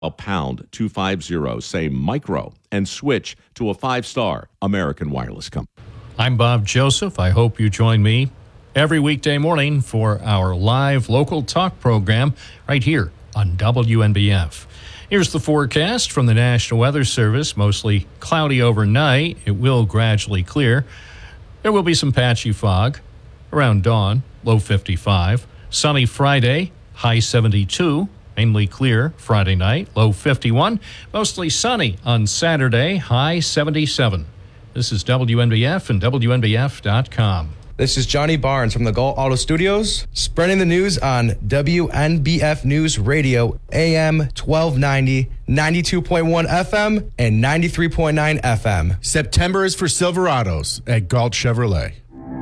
pound 250, say micro, and switch to a 5-star American Wireless company. I'm Bob Joseph. I hope you join me every weekday morning for our live local talk program right here on WNBF. Here's the forecast from the National Weather Service. Mostly cloudy overnight. It will gradually clear. There will be some patchy fog around dawn, low 55. Sunny Friday, high 72. Mainly clear Friday night, low 51. Mostly sunny on Saturday, high 77. This is WNBF and WNBF.com. This is Johnny Barnes from the Galt Auto Studios, spreading the news on WNBF News Radio, AM 1290, 92.1 FM, and 93.9 FM. September is for Silverados at Galt Chevrolet.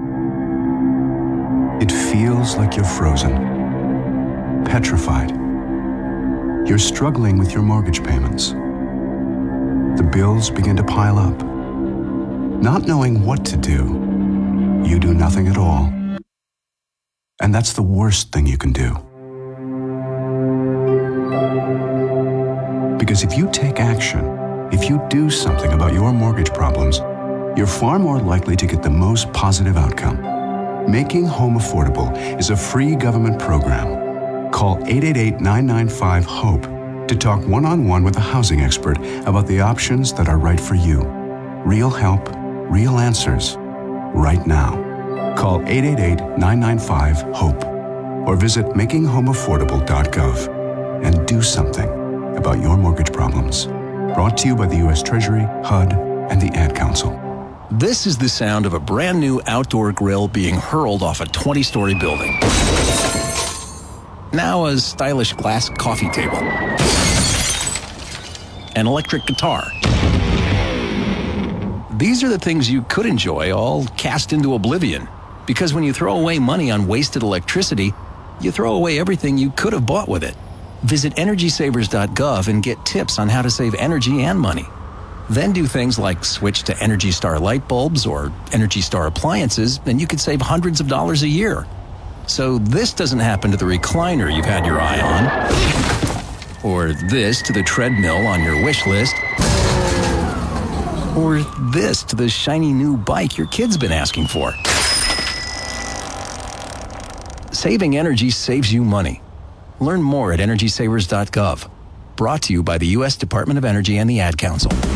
It feels like you're frozen, petrified. You're struggling with your mortgage payments. The bills begin to pile up. Not knowing what to do, you do nothing at all. And that's the worst thing you can do. Because if you take action, if you do something about your mortgage problems, you're far more likely to get the most positive outcome. Making Home Affordable is a free government program. Call 888-995-HOPE to talk one-on-one with a housing expert about the options that are right for you. Real help, real answers, right now. Call 888-995-HOPE or visit makinghomeaffordable.gov and do something about your mortgage problems. Brought to you by the U.S. Treasury, HUD, and the Ad Council. This is the sound of a brand new outdoor grill being hurled off a 20-story building. Now a stylish glass coffee table. An electric guitar. These are the things you could enjoy, all cast into oblivion. Because when you throw away money on wasted electricity, you throw away everything you could have bought with it. Visit EnergySavers.gov and get tips on how to save energy and money. Then do things like switch to Energy Star light bulbs or Energy Star appliances, and you could save hundreds of dollars a year. So this doesn't happen to the recliner you've had your eye on, or this to the treadmill on your wish list, or this to the shiny new bike your kid's been asking for. Saving energy saves you money. Learn more at EnergySavers.gov. Brought to you by the U.S. Department of Energy and the Ad Council.